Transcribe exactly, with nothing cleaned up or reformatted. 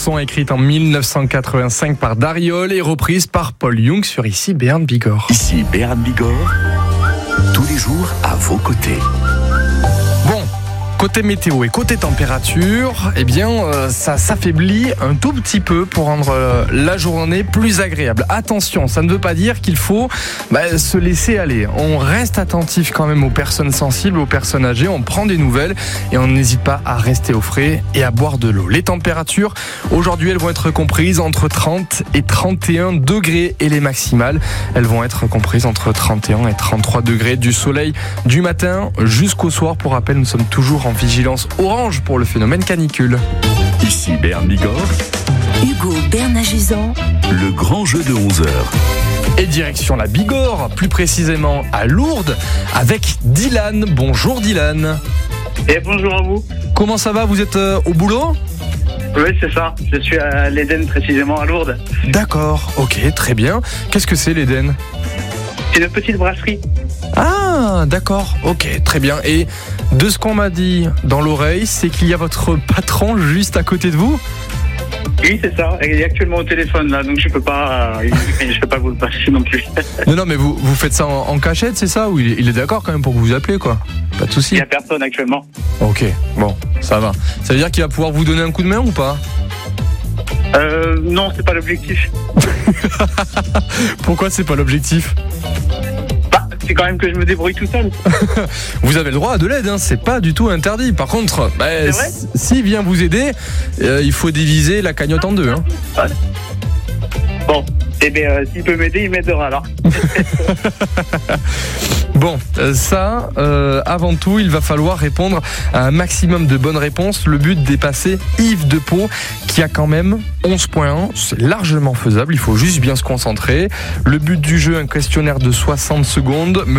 chanson écrite en dix-neuf cent quatre-vingt-cinq par Dariol et reprise par Paul Young sur Ici Béarn Bigorre. Ici Béarn Bigorre, tous les jours à vos côtés. Bon, côté météo et côté température, eh bien, euh, ça s'affaiblit un tout petit peu pour rendre euh, la journée plus agréable. Attention, ça ne veut pas dire qu'il faut bah, se laisser aller. On reste attentif quand même aux personnes sensibles, aux personnes âgées. On prend des nouvelles et on n'hésite pas à rester au frais et à boire de l'eau. Les températures, aujourd'hui, elles vont être comprises entre trente et trente et un degrés et les maximales, elles vont être comprises entre trente et un et trente-trois degrés. Du soleil du matin jusqu'au soir. Pour rappel, nous sommes toujours en vigilance orange pour le phénomène canicule. Ici Béarn Bigorre, Hugo Bernagizan, le grand jeu de onze heures. Et direction la Bigorre, plus précisément à Lourdes, avec Dylan. Bonjour Dylan. Et bonjour à vous. Comment ça va? Vous êtes euh, au boulot? Oui, c'est ça. Je suis à l'Éden, précisément à Lourdes. D'accord, ok, très bien. Qu'est-ce que c'est l'Éden? C'est une petite brasserie. Ah, d'accord, ok, très bien. Et de ce qu'on m'a dit dans l'oreille, c'est qu'il y a votre patron juste à côté de vous? Oui, c'est ça. Il est actuellement au téléphone là, donc je peux pas, euh, je peux pas vous le passer non plus. Non, non, mais vous, vous faites ça en, en cachette, c'est ça? Ou il est, il est d'accord quand même pour que vous vous appelez, quoi? Pas de souci. Il y a personne actuellement. Ok, bon, ça va. Ça veut dire qu'il va pouvoir vous donner un coup de main ou pas? Euh, non, c'est pas l'objectif. Pourquoi c'est pas l'objectif? Bah, c'est quand même que je me débrouille tout seul. Vous avez le droit à de l'aide, hein, c'est pas du tout interdit. Par contre, bah, C'est vrai s- s'il vient vous aider, euh, il faut diviser la cagnotte en deux. Hein. Ouais. Bon, eh bien, euh, s'il peut m'aider, il m'aidera alors. Bon, euh, ça, euh, avant tout, il va falloir répondre à un maximum de bonnes réponses. Le but, dépasser Yves Depot, qui a quand même onze points un. C'est largement faisable, il faut juste bien se concentrer. Le but du jeu, un questionnaire de soixante secondes.